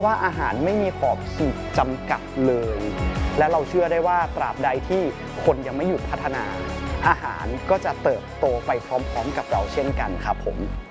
ว่าอาหารไม่มีขอบขีดจำกัดเลยและเราเชื่อได้ว่าตราบใดที่คนยังไม่หยุดพัฒนาอาหารก็จะเติบโตไปพร้อมๆกับเราเช่นกันครับผม